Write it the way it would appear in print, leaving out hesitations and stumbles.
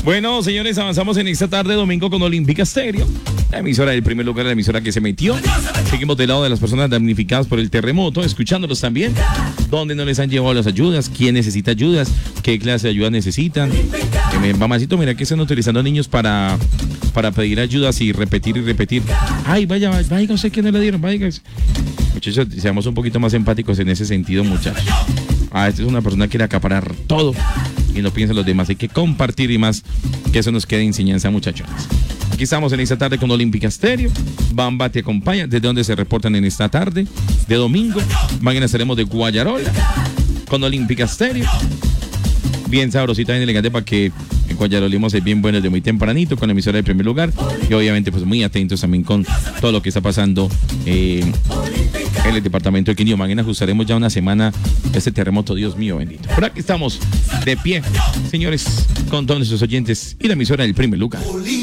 Bueno, señores, avanzamos en esta tarde domingo con Olímpica Estéreo, la emisora del primer lugar, la emisora que se metió. Seguimos del lado de las personas damnificadas por el terremoto, escuchándolos también. ¿Dónde no les han llevado las ayudas? ¿Quién necesita ayudas? ¿Qué clase de ayuda necesitan? Mamacito, mira que están utilizando a niños para pedir ayudas y repetir. Ay, vaya, usted que no le dieron, vaya. Muchachos, seamos un poquito más empáticos en ese sentido, muchachos. Esta es una persona que quiere acaparar todo y no piensa en los demás. Hay que compartir y más que eso nos quede de enseñanza, muchachos. Aquí estamos en esta tarde con Olímpica Estéreo. Bamba te acompaña. ¿Desde dónde se reportan en esta tarde de domingo? Mañana estaremos de Guayarola con Olímpica Estéreo. Bien sabrosita, bien elegante para que en Guayarolemos es bien bueno desde muy tempranito con la emisora de primer lugar. Y obviamente pues muy atentos también con todo lo que está pasando en el departamento de Quindío. Mañana ajustaremos ya una semana este terremoto, Dios mío bendito. Por aquí estamos de pie, señores, con todos nuestros oyentes y la emisora del primer lugar.